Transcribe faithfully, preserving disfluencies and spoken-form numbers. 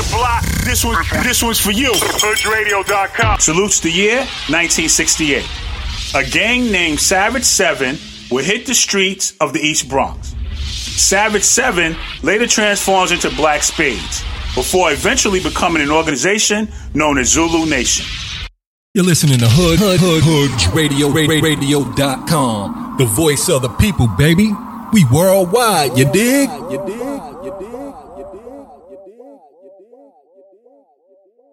block, this one, this one's for you. Hood Radio dot com. Salutes the year nineteen sixty-eight. A gang named Savage Seven would hit the streets of the East Bronx. Savage Seven later transforms into Black Spades, before eventually becoming an organization known as Zulu Nation. You're listening to Hood, Hood, Hood, Hood Radio, Radio dot com. The voice of the people, baby. We worldwide, you dig? You dig?